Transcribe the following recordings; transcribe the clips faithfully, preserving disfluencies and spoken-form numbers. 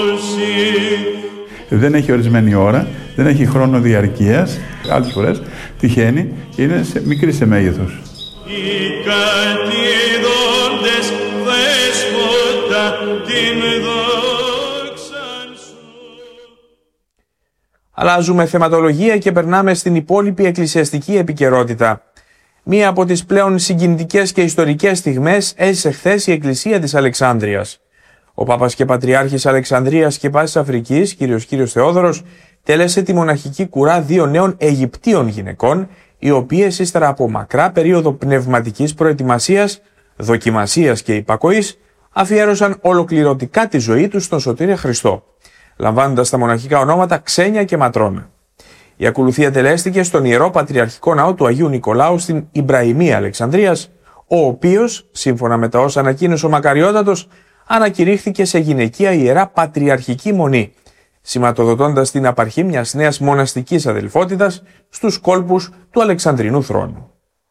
Δεν έχει ορισμένη ώρα, δεν έχει χρόνο διαρκείας, άλλες φορές τυχαίνει και είναι σε, μικρή σε μέγεθος. Αλλάζουμε θεματολογία και περνάμε στην υπόλοιπη εκκλησιαστική επικαιρότητα. Μία από τις πλέον συγκινητικές και ιστορικές στιγμές έζησε χθες η Εκκλησία της Αλεξάνδρειας. Ο Πάπας και Πατριάρχης Αλεξανδρίας και Πάσης Αφρικής, κύριος Κύριος Θεόδωρος, τέλεσε τη μοναχική κουρά δύο νέων Αιγυπτίων γυναικών, οι οποίες ύστερα από μακρά περίοδο πνευματικής προετοιμασίας, δοκιμασίας και υπακοής, αφιέρωσαν ολοκληρωτικά τη ζωή τους στον Σωτήρια Χριστό, λαμβάνοντας τα μοναχικά ονόματα Ξένια και Ματρώνα. Η ακολουθία τελέστηκε στον Ιερό Πατριαρχικό Ναό του Αγίου Νικολάου στην Ιμπραημία Αλεξανδρίας, ο οποίος, σύμφωνα με τα όσα ανακοίνωσε ο Μακαριότατος, ανακηρύχθηκε σε γυναικεία Ιερά Πατριαρχική Μονή, σηματοδοτώντας την απαρχή μιας νέας μοναστικής αδελφότητας στους κόλπους του Αλεξανδρινού θρόνου.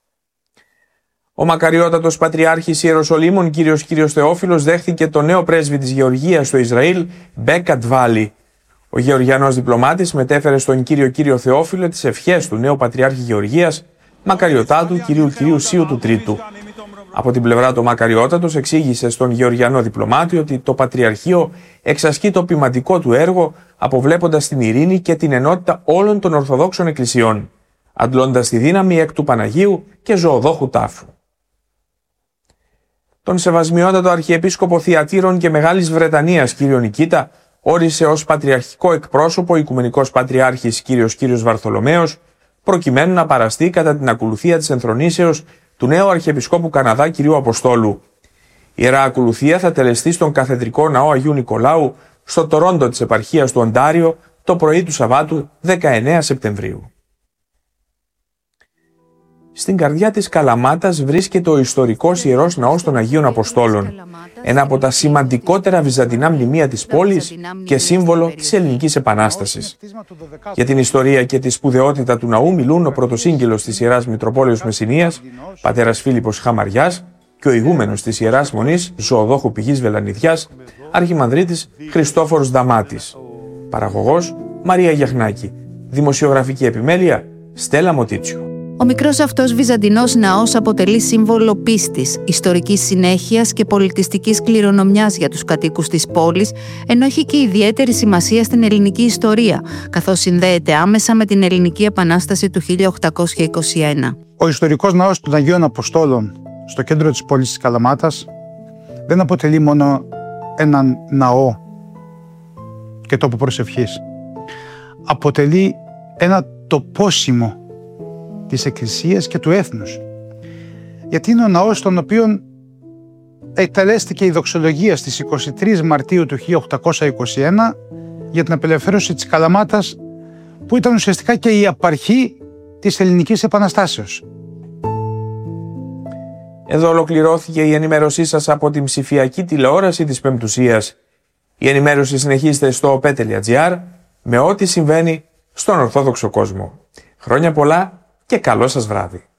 Ο Μακαριότατος Πατριάρχης Ιεροσολύμων κύριος Κύριος Θεόφιλος δέχθηκε τον νέο πρέσβη της Γεωργίας στο Ισραήλ, Μπέκα Ντβάλι. Ο γεωργιανός διπλωμάτης μετέφερε στον κύριο Κύριο Θεόφιλο τις ευχές του νέου Πατριάρχη Γεωργίας, Μακαριωτάτου κυρίου Κυρίου Σίου του Τρίτου. Από την πλευρά του Μακαριότατος εξήγησε στον γεωργιανό διπλωμάτη ότι το Πατριαρχείο εξασκεί το ποιηματικό του έργο αποβλέποντας την ειρήνη και την ενότητα όλων των Ορθοδόξων Εκκλησιών, αντλώντας τη δύναμη εκ του Παναγίου και ζωοδόχου τάφου. Τον Σεβασμιότατο Αρχιεπίσκοπο Θειατήρων και Μεγάλης Βρετανίας κύριο Νικήτα όρισε ως πατριαρχικό εκπρόσωπο ο Οικουμενικός Πατριάρχης κύριος Κύριος Βαρθολομαίος, προκειμένου να παραστεί κατά την ακολουθία της ενθρονήσεως του νέου Αρχιεπισκόπου Καναδά κυρίου Αποστόλου. Η Ιερά Ακολουθία θα τελεστεί στον Καθεδρικό Ναό Αγίου Νικολάου στο Τορόντο της επαρχίας του Οντάριο το πρωί του Σαββάτου δεκαεννέα Σεπτεμβρίου. Στην καρδιά της Καλαμάτας βρίσκεται ο ιστορικός Ιερός Ναός των Αγίων Αποστόλων, ένα από τα σημαντικότερα βυζαντινά μνημεία της πόλης και σύμβολο της Ελληνικής Επανάστασης. Για την ιστορία και τη σπουδαιότητα του ναού μιλούν ο πρωτοσύγγελος της Ιεράς Μητροπόλεως Μεσσηνίας, πατέρας Φίλιππος Χαμαριάς, και ο ηγούμενος της Ιεράς Μονής Ζωοδόχου Πηγής Βελανιδιάς, Αρχιμανδρίτης Χριστόφορος Δαμάτης. Παραγωγός Μαρία Γιαχνάκη. Δημοσιογραφική επιμέλεια Στέλλα Μοτίτσιου. Ο μικρός αυτός βυζαντινός ναός αποτελεί σύμβολο πίστης, ιστορικής συνέχειας και πολιτιστικής κληρονομιάς για τους κατοίκους της πόλης, ενώ έχει και ιδιαίτερη σημασία στην ελληνική ιστορία, καθώς συνδέεται άμεσα με την Ελληνική Επανάσταση του χίλια οκτακόσια είκοσι ένα. Ο ιστορικός ναός των Αγίων Αποστόλων στο κέντρο της πόλης της Καλαμάτας δεν αποτελεί μόνο έναν ναό και τόπο προσευχής. Αποτελεί ένα τοπόσιμο της Εκκλησίας και του έθνους. Γιατί είναι ο ναός στον οποίο εκτελέστηκε η δοξολογία στις εικοστή τρίτη Μαρτίου του χίλια οκτακόσια είκοσι ένα για την απελευθέρωση της Καλαμάτας, που ήταν ουσιαστικά και η απαρχή της Ελληνικής Επαναστάσεως. Εδώ ολοκληρώθηκε η ενημέρωσή σας από την ψηφιακή τηλεόραση της Πεμπτουσίας. Η ενημέρωση συνεχίζεται στο πέ τελεία τζι άρ με ό,τι συμβαίνει στον Ορθόδοξο κόσμο. Χρόνια πολλά και καλό σας βράδυ.